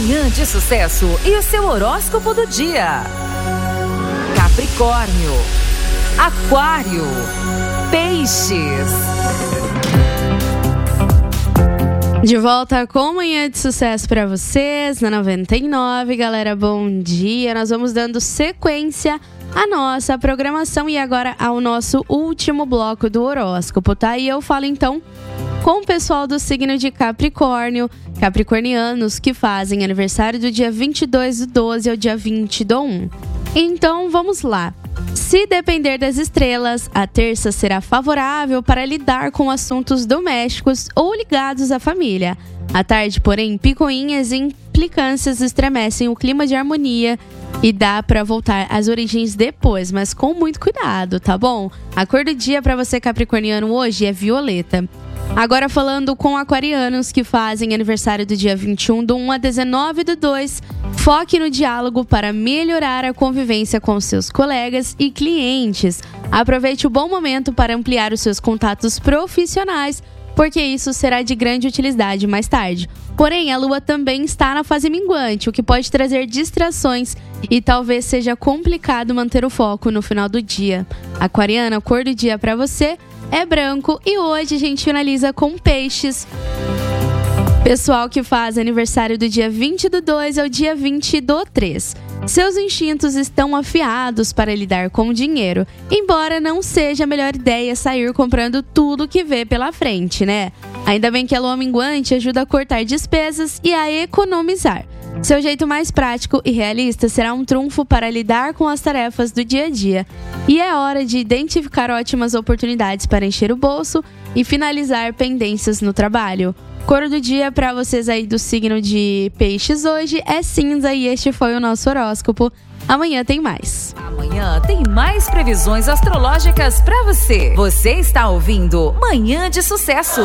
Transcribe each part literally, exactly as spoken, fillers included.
Manhã de Sucesso e o seu horóscopo do dia. Capricórnio, Aquário, Peixes. De volta com Manhã de Sucesso para vocês na noventa e nove, galera, bom dia. Nós vamos dando sequência à nossa programação e agora ao nosso último bloco do horóscopo, tá? E eu falo então com o pessoal do signo de Capricórnio, capricornianos que fazem aniversário do dia vinte e dois do doze ao dia vinte do um. Então vamos lá. Se depender das estrelas, a terça será favorável para lidar com assuntos domésticos ou ligados à família. À tarde, porém, picuinhas e implicâncias estremecem o clima de harmonia e dá para voltar às origens depois, mas com muito cuidado, tá bom? A cor do dia para você capricorniano hoje é violeta. Agora falando com aquarianos que fazem aniversário do dia vinte e um do um a dezenove do dois, foque no diálogo para melhorar a convivência com seus colegas e clientes. Aproveite o bom momento para ampliar os seus contatos profissionais, porque isso será de grande utilidade mais tarde. Porém, a lua também está na fase minguante, o que pode trazer distrações e talvez seja complicado manter o foco no final do dia. Aquariana, a cor do dia para você é branco e hoje a gente finaliza com Peixes. Pessoal que faz aniversário do dia vinte do dois ao dia vinte do três. Seus instintos estão afiados para lidar com o dinheiro, embora não seja a melhor ideia sair comprando tudo que vê pela frente, né? Ainda bem que a lua minguante ajuda a cortar despesas e a economizar. Seu jeito mais prático e realista será um trunfo para lidar com as tarefas do dia a dia. E é hora de identificar ótimas oportunidades para encher o bolso e finalizar pendências no trabalho. Cor do dia para vocês aí do signo de Peixes hoje é cinza e este foi o nosso horóscopo. Amanhã tem mais. Amanhã tem mais previsões astrológicas para você. Você está ouvindo Manhã de Sucesso.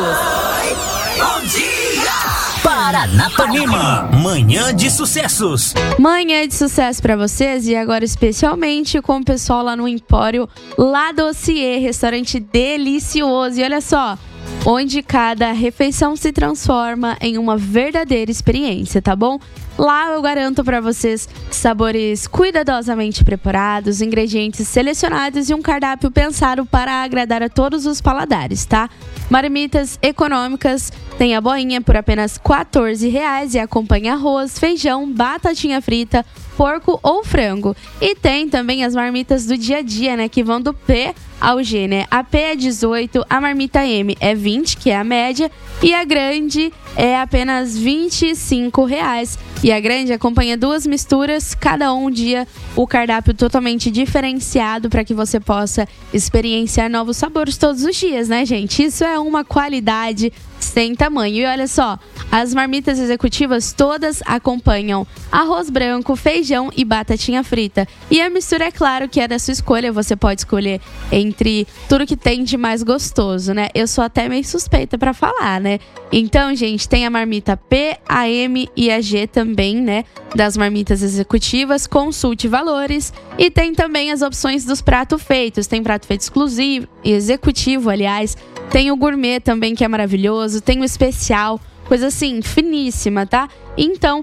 Bom dia! Paranapanema, Manhã de Sucessos. Manhã de sucesso para vocês e agora especialmente com o pessoal lá no Empório La Dossier, restaurante delicioso. E olha só, onde cada refeição se transforma em uma verdadeira experiência, tá bom? Lá eu garanto para vocês sabores cuidadosamente preparados, ingredientes selecionados e um cardápio pensado para agradar a todos os paladares, tá? Marmitas econômicas, tem a boinha por apenas quatorze reais e acompanha arroz, feijão, batatinha frita, porco ou frango. E tem também as marmitas do dia a dia, né, que vão do P ao G, né? A P é dezoito, a marmita M é vinte, que é a média, e a grande é apenas vinte e cinco reais. E a grande acompanha duas misturas, cada um dia o cardápio totalmente diferenciado para que você possa experienciar novos sabores todos os dias, né, gente? Isso é uma qualidade sem tamanho. E olha só, as marmitas executivas todas acompanham arroz branco, feijão e batatinha frita. E a mistura, é claro, que é da sua escolha. Você pode escolher entre tudo que tem de mais gostoso, né? Eu sou até meio suspeita pra falar, né? Então, gente, tem a marmita P, a M e a G também, né? Das marmitas executivas. Consulte valores. E tem também as opções dos pratos feitos. Tem prato feito exclusivo, executivo, aliás. Tem o gourmet também, que é maravilhoso. Tem o especial, coisa assim, finíssima, tá? Então,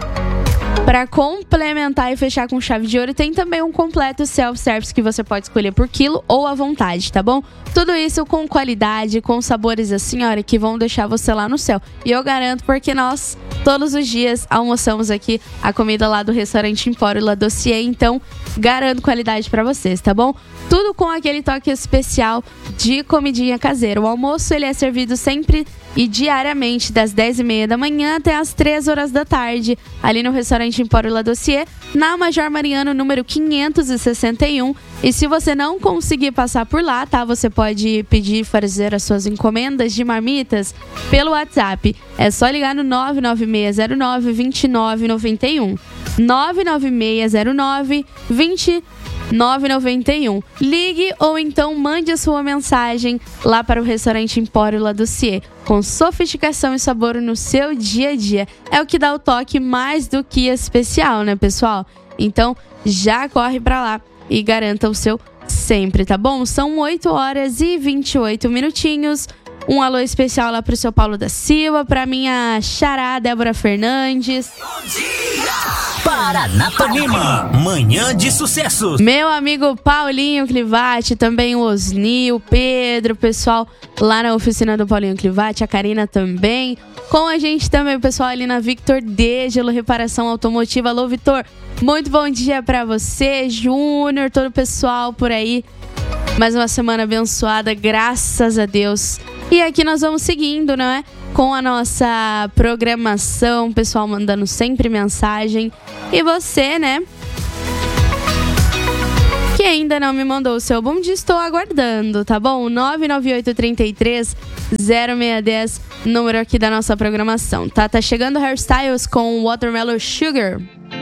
para complementar e fechar com chave de ouro, tem também um completo self-service que você pode escolher por quilo ou à vontade, tá bom? Tudo isso com qualidade, com sabores assim, olha, que vão deixar você lá no céu. E eu garanto, porque nós todos os dias almoçamos aqui a comida lá do restaurante Empório La Dossier, então garanto qualidade para vocês, tá bom? Tudo com aquele toque especial de comidinha caseira. O almoço, ele é servido sempre e diariamente das dez e meia da manhã até as três horas da tarde, ali no restaurante Empório La Dossier, na Major Mariano, número quinhentos e sessenta e um. E se você não conseguir passar por lá, tá? Você pode pedir, fazer as suas encomendas de marmitas pelo WhatsApp. É só ligar no nove nove seis zero nove, dois nove nove um. nove nove seis zero nove, dois nove nove um. Ligue ou então mande a sua mensagem lá para o restaurante Empório La Dossier. Com sofisticação e sabor no seu dia a dia. É o que dá o toque mais do que especial, né, pessoal? Então, já corre para lá e garanta o seu sempre, tá bom? São oito horas e vinte e oito minutinhos. Um alô especial lá pro seu Paulo da Silva, pra minha xará Débora Fernandes. Bom dia! Paranapanema, manhã de sucessos. Meu amigo Paulinho Clivati, também o Osni, o Pedro, o pessoal lá na oficina do Paulinho Clivati, a Karina também. Com a gente também o pessoal ali na Victor Degelo, Reparação Automotiva. Alô, Vitor, muito bom dia pra você, Júnior, todo o pessoal por aí. Mais uma semana abençoada, graças a Deus. E aqui nós vamos seguindo, não é? Com a nossa programação, o pessoal mandando sempre mensagem. E você, né? Que ainda não me mandou o seu bom dia, estou aguardando, tá bom? nove nove oito três três zero seis um zero, número aqui da nossa programação, tá? Tá chegando Hairstyles com Watermelon Sugar.